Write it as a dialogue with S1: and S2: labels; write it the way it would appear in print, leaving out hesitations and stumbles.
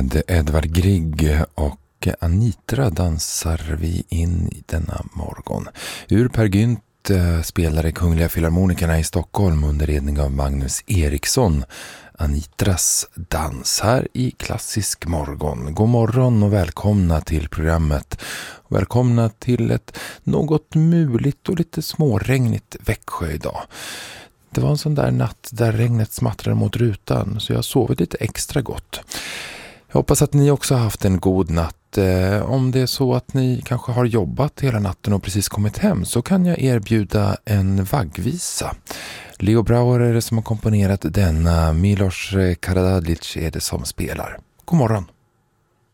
S1: Med Edvard Grieg och Anitra dansar vi in i denna morgon. Ur Per Gynt spelar i Kungliga Filharmonikerna i Stockholm under ledning av Magnus Eriksson. Anitras dans här i Klassisk morgon. God morgon och välkomna till programmet. Välkomna till ett något muligt och lite småregnigt Växjö idag. Det var en sån där natt där regnet smattrade mot rutan, så jag sovit lite extra gott. Jag hoppas att ni också har haft en god natt. Om det är så att ni kanske har jobbat hela natten och precis kommit hem, så kan jag erbjuda en vaggvisa. Leo Brauer är det som har komponerat denna. Milos Karadzic är det som spelar. God morgon!